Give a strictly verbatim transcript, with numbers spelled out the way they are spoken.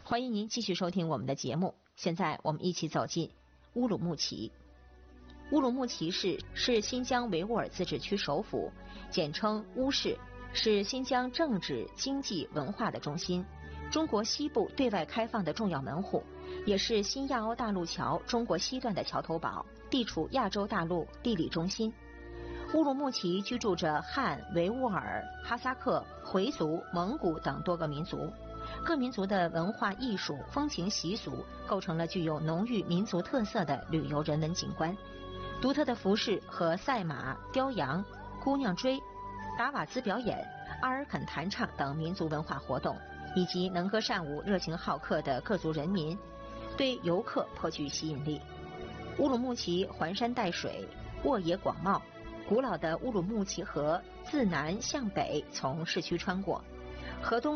欢迎您继续收听我们的节目。现在我们一起走进乌鲁木齐。乌鲁木齐市是新疆维吾尔自治区首府，简称乌市，是新疆政治、经济、文化的中心，中国西部对外开放的重要门户，也是新亚欧大陆桥中国西段的桥头堡，地处亚洲大陆地理中心。乌鲁木齐居住着汉、维吾尔、哈萨克、回族、蒙古等多个民族，各民族的文化艺术、风情习俗构成了具有浓郁民族特色的旅游人文景观。独特的服饰和赛马、雕羊、姑娘追、达瓦兹表演、阿尔肯弹唱等民族文化活动，以及能歌善舞、热情好客的各族人民，对游客颇具吸引力。乌鲁木齐环山带水，沃野广袤，古老的乌鲁木齐河自南向北从市区穿过，河东